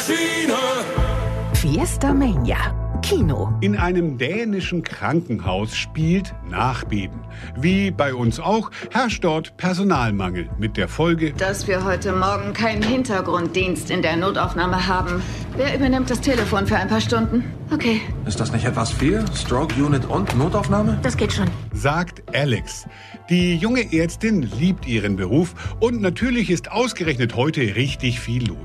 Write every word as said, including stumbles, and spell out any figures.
Fiesta Mania. Kino. In einem dänischen Krankenhaus spielt Nachbeben. Wie bei uns auch, herrscht dort Personalmangel mit der Folge, dass wir heute Morgen keinen Hintergrunddienst in der Notaufnahme haben. Wer übernimmt das Telefon für ein paar Stunden? Okay. Ist das nicht etwas viel? Stroke Unit und Notaufnahme? Das geht schon, sagt Alex. Die junge Ärztin liebt ihren Beruf und natürlich ist ausgerechnet heute richtig viel los.